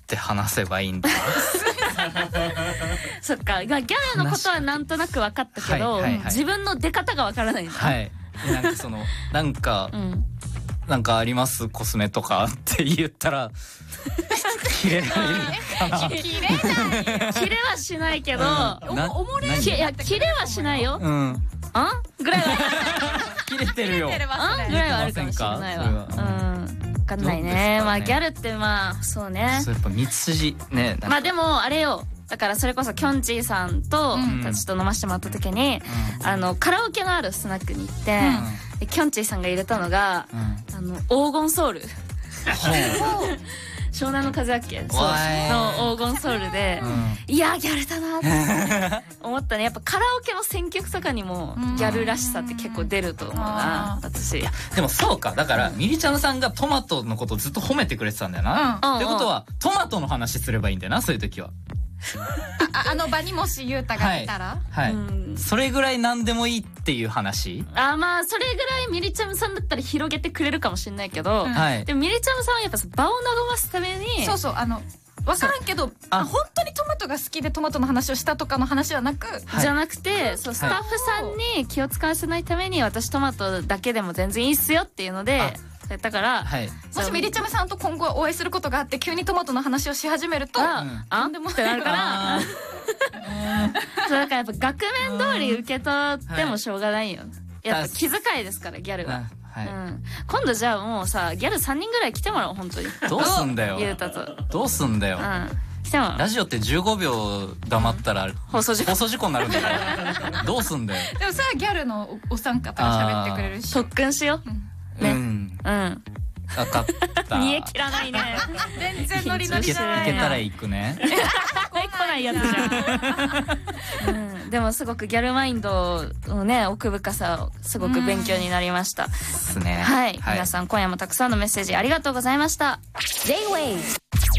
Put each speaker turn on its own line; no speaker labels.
って話せばいいんだ。
そっか、ギャルのことはなんとなく分かったけど、自分の出方が分からないんだ。
はい。なんかそのなんかありますコスメとかって言ったら切れないかな。
切れない
切れはしないけど、
おもれ
いや切れはしないよ。あぐらいは
切れてるよ。
ぐらいはあるかもしれないわ。分かんないね。まあギャルってまあそうね。
そうやっぱ道筋ね。
まあでもあれよ。だからそれこそきょんちぃさんとたちと飲ましてもらった時にカラオケのあるスナックに行ってきょんちぃさんが入れたのが黄金ソウル。湘南の風だっけの黄金ソウルで、いやギャルだなって思ったね。やっぱカラオケの選曲とかにもギャルらしさって結構出ると思うな私。
でもそうか、だからみりちゃむさんがトマトのことずっと褒めてくれてたんだよな。ってことはトマトの話すればいいんだよな、そういう時は。
あの場にもしゆうたがいたら、
はい、それぐらい何でもいいっていう話。
まあそれぐらいみりちゃむさんだったら広げてくれるかもしれないけど、でもみりちゃむさんはやっぱ場を和ますために、
そうそう、分からんけど本当にトマトが好きでトマトの話をしたとかの話はなく、
じゃなくて、そうスタッフさんに気を使わせないために私トマトだけでも全然いいっすよっていうのでだから、
もしみりちゃむさんと今後お会いすることがあって急にトマトの話をし始めると
なんでもってなるからそうだからやっぱ額面通り受け取ってもしょうがないよ。やっぱ気遣いですからギャルは。今度じゃあもうさギャル3人ぐらい来てもらおう本当に。
どうすんだよ。
ゆうたと。
どうすんだよ。
来てもらおう。
ラジオって15秒黙ったら
放送事故
になるんだよ。どうすんだよ。
でもさギャルのお三方が喋ってくれるし
特訓しよう。ね。分かった。煮え切らないね。
全然ノリノリじゃない。
いけたら行くね。
来ないやつじゃん。でもすごくギャルマインドのね奥深さをすごく勉強になりました。
ですね。
はい。皆さん今夜もたくさんのメッセージありがとうございました。J-Wave